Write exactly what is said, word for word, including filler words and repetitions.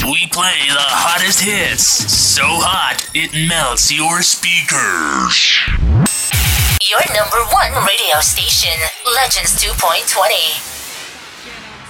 We play the hottest hits. So hot, it melts your speakers. Your number one radio station, Legends two point twenty.